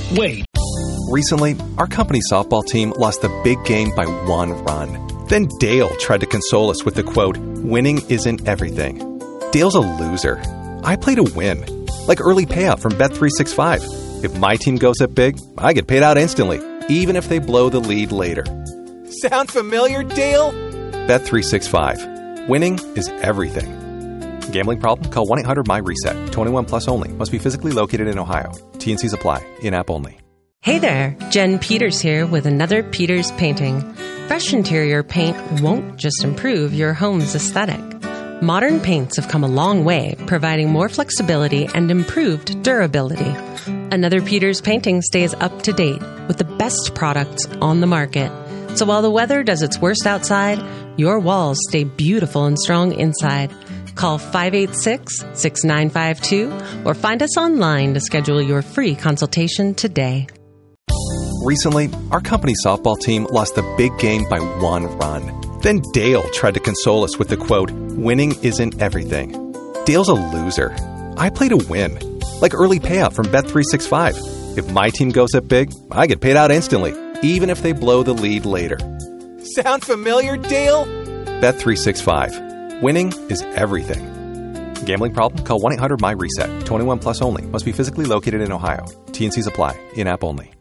Wait. Recently, our company softball team lost the big game by 1 run. Then Dale tried to console us with the quote, "Winning isn't everything." Dale's a loser. I play to win. Like early payout from Bet365. If my team goes up big, I get paid out instantly, even if they blow the lead later. Sound familiar, Dale? Bet365. Winning is everything. Gambling problem? Call 1-800-MY-RESET. 21 plus only. Must be physically located in Ohio. T&Cs apply. In-app only. Hey there, Jen Peters here with another Peters painting. Fresh interior paint won't just improve your home's aesthetic. Modern paints have come a long way, providing more flexibility and improved durability. Another Peters painting stays up to date with the best products on the market. So while the weather does its worst outside, your walls stay beautiful and strong inside. Call 586-6952 or find us online to schedule your free consultation today. Recently, our company softball team lost the big game by 1 run. Then Dale tried to console us with the quote, "Winning isn't everything." Dale's a loser. I play to win. Like early payout from Bet365. If my team goes up big, I get paid out instantly, even if they blow the lead later. Sound familiar, Dale? Bet365. Winning is everything. Gambling problem? Call 1-800-MY-RESET. 21 plus only. Must be physically located in Ohio. T&Cs apply. In-app only.